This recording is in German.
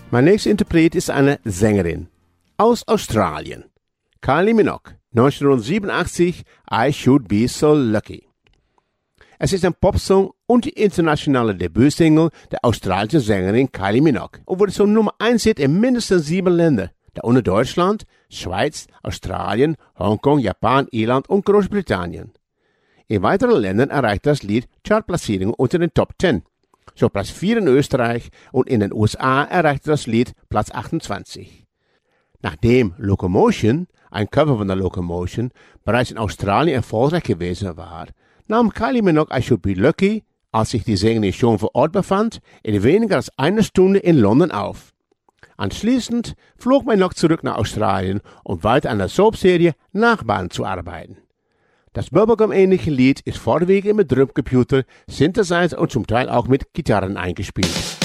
Mein nächster Interpret ist eine Sängerin aus Australien. Kylie Minogue, 1987, I Should Be So Lucky. Es ist ein Popsong und die internationale Debütsingle der australischen Sängerin Kylie Minogue und wurde zum Nummer 1 Hit in mindestens 7 Ländern, darunter Deutschland, Schweiz, Australien, Hongkong, Japan, Irland und Großbritannien. In weiteren Ländern erreichte das Lied Chartplatzierungen unter den Top 10. So Platz 4 in Österreich und in den USA erreichte das Lied Platz 28. Nachdem Locomotion, ein Cover von der Locomotion, bereits in Australien erfolgreich gewesen war, nahm Kylie Minogue I Should Be Lucky, als sich die Sängerin schon vor Ort befand, in weniger als einer Stunde in London auf. Anschließend flog Minogue zurück nach Australien, um weiter an der Soapserie Nachbarn zu arbeiten. Das Bubblegum-ähnliche Lied ist vorwiegend mit Drumcomputer, Synthesizer und zum Teil auch mit Gitarren eingespielt.